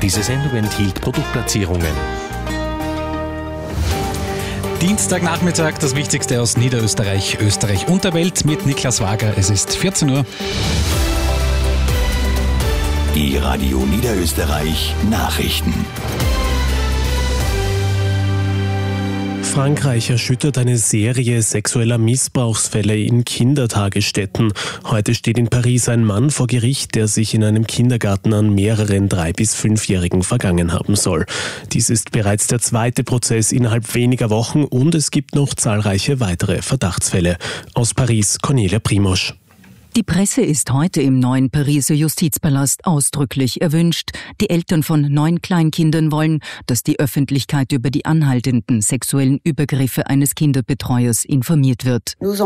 Diese Sendung enthielt Produktplatzierungen. Dienstagnachmittag, das Wichtigste aus Niederösterreich, Österreich und der Welt mit Niklas Wager. Es ist 14 Uhr. Die Radio Niederösterreich Nachrichten. Frankreich erschüttert eine Serie sexueller Missbrauchsfälle in Kindertagesstätten. Heute steht in Paris ein Mann vor Gericht, der sich in einem Kindergarten an mehreren 3- bis 5-Jährigen vergangen haben soll. Dies ist bereits der zweite Prozess innerhalb weniger Wochen und es gibt noch zahlreiche weitere Verdachtsfälle. Aus Paris, Cornelia Primosch. Die Presse ist heute im neuen Pariser Justizpalast ausdrücklich erwünscht. Die Eltern von 9 Kleinkindern wollen, dass die Öffentlichkeit über die anhaltenden sexuellen Übergriffe eines Kinderbetreuers informiert wird. Man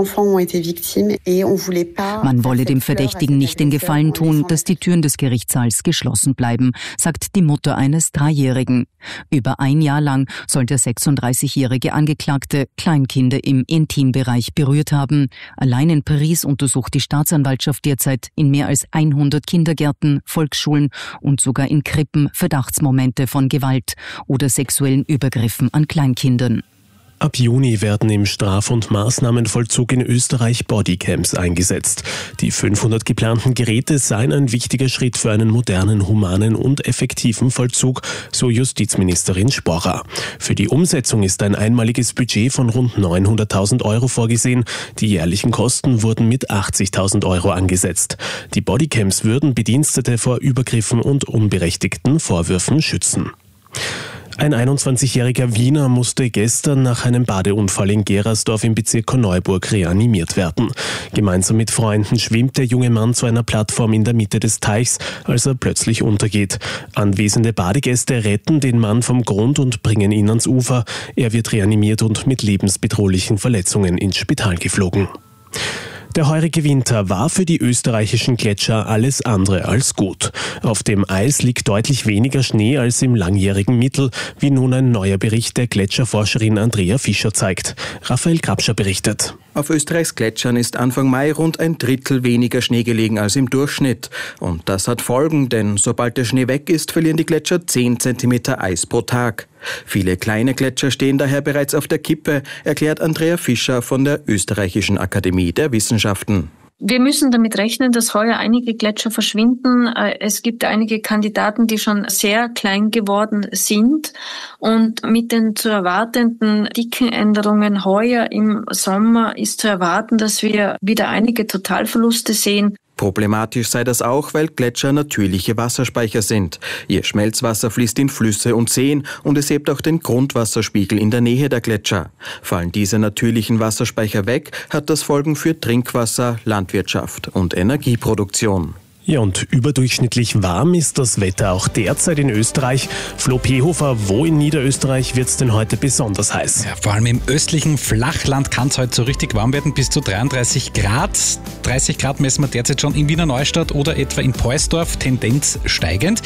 wolle dem Verdächtigen nicht den Gefallen tun, dass die Türen des Gerichtssaals geschlossen bleiben, sagt die Mutter eines 3-Jährigen. Über ein Jahr lang soll der 36-jährige Angeklagte Kleinkinder im Intimbereich berührt haben. Allein in Paris untersucht die Staatsanwaltschaft derzeit in mehr als 100 Kindergärten, Volksschulen und sogar in Krippen Verdachtsmomente von Gewalt oder sexuellen Übergriffen an Kleinkindern. Ab Juni werden im Straf- und Maßnahmenvollzug in Österreich Bodycams eingesetzt. Die 500 geplanten Geräte seien ein wichtiger Schritt für einen modernen, humanen und effektiven Vollzug, so Justizministerin Sporrer. Für die Umsetzung ist ein einmaliges Budget von rund 900.000 Euro vorgesehen. Die jährlichen Kosten wurden mit 80.000 Euro angesetzt. Die Bodycams würden Bedienstete vor Übergriffen und unberechtigten Vorwürfen schützen. Ein 21-jähriger Wiener musste gestern nach einem Badeunfall in Gerersdorf im Bezirk Korneuburg reanimiert werden. Gemeinsam mit Freunden schwimmt der junge Mann zu einer Plattform in der Mitte des Teichs, als er plötzlich untergeht. Anwesende Badegäste retten den Mann vom Grund und bringen ihn ans Ufer. Er wird reanimiert und mit lebensbedrohlichen Verletzungen ins Spital geflogen. Der heurige Winter war für die österreichischen Gletscher alles andere als gut. Auf dem Eis liegt deutlich weniger Schnee als im langjährigen Mittel, wie nun ein neuer Bericht der Gletscherforscherin Andrea Fischer zeigt. Raphael Grabscher berichtet. Auf Österreichs Gletschern ist Anfang Mai rund 1/3 weniger Schnee gelegen als im Durchschnitt. Und das hat Folgen, denn sobald der Schnee weg ist, verlieren die Gletscher 10 cm Eis pro Tag. Viele kleine Gletscher stehen daher bereits auf der Kippe, erklärt Andrea Fischer von der Österreichischen Akademie der Wissenschaften. Wir müssen damit rechnen, dass heuer einige Gletscher verschwinden. Es gibt einige Kandidaten, die schon sehr klein geworden sind. Und mit den zu erwartenden dicken Änderungen heuer im Sommer ist zu erwarten, dass wir wieder einige Totalverluste sehen. Problematisch sei das auch, weil Gletscher natürliche Wasserspeicher sind. Ihr Schmelzwasser fließt in Flüsse und Seen und es hebt auch den Grundwasserspiegel in der Nähe der Gletscher. Fallen diese natürlichen Wasserspeicher weg, hat das Folgen für Trinkwasser, Landwirtschaft und Energieproduktion. Ja, und überdurchschnittlich warm ist das Wetter auch derzeit in Österreich. Flo Pehofer, wo in Niederösterreich wird es denn heute besonders heiß? Ja, vor allem im östlichen Flachland kann es heute so richtig warm werden, bis zu 33 Grad. 30 Grad messen wir derzeit schon in Wiener Neustadt oder etwa in Poisdorf, Tendenz steigend.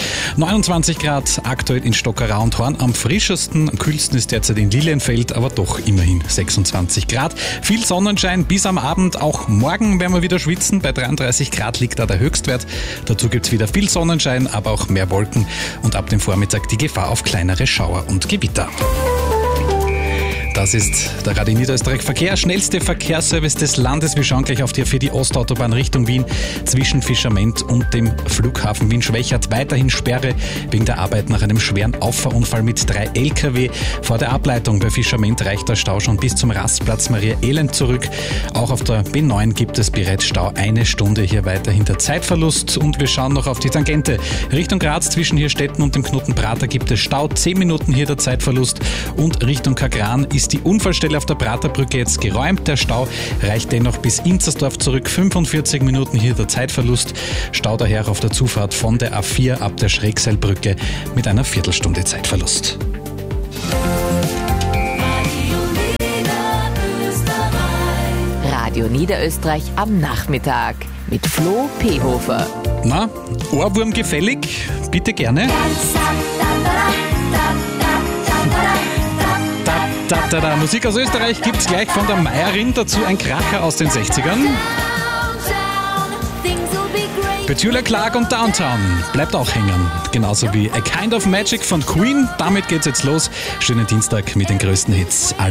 29 Grad aktuell in Stockerau und Horn. Am frischesten, am kühlsten ist derzeit in Lilienfeld, aber doch immerhin 26 Grad. Viel Sonnenschein bis am Abend, auch morgen werden wir wieder schwitzen. Bei 33 Grad liegt da der Höchstwert. Dazu gibt es wieder viel Sonnenschein, aber auch mehr Wolken und ab dem Vormittag die Gefahr auf kleinere Schauer und Gewitter. Das ist der Radio Niederösterreich Verkehr, schnellste Verkehrsservice des Landes. Wir schauen gleich auf die A4, die Ostautobahn Richtung Wien zwischen Fischerment und dem Flughafen Wien-Schwächert. Weiterhin Sperre wegen der Arbeit nach einem schweren Auffahrunfall mit 3 Lkw. Vor der Ableitung bei Fischerment reicht der Stau schon bis zum Rastplatz Maria Elend zurück. Auch auf der B9 gibt es bereits Stau, 1 Stunde hier weiterhin der Zeitverlust. Und wir schauen noch auf die Tangente. Richtung Graz zwischen Hirstetten und dem Knoten Prater gibt es Stau, 10 Minuten hier der Zeitverlust. Und Richtung Kagran ist die Unfallstelle auf der Praterbrücke jetzt geräumt. Der Stau reicht dennoch bis Inzersdorf zurück. 45 Minuten hier der Zeitverlust. Stau daher auf der Zufahrt von der A4 ab der Schrägseilbrücke mit einer Viertelstunde Zeitverlust. Radio Niederösterreich am Nachmittag mit Flo Pehofer. Na, Ohrwurm gefällig? Bitte gerne. Musik aus Österreich gibt's gleich von der Meierin, dazu ein Kracher aus den 60ern. Petula Clark und Downtown bleibt auch hängen. Genauso wie A Kind of Magic von Queen. Damit geht's jetzt los. Schönen Dienstag mit den größten Hits aller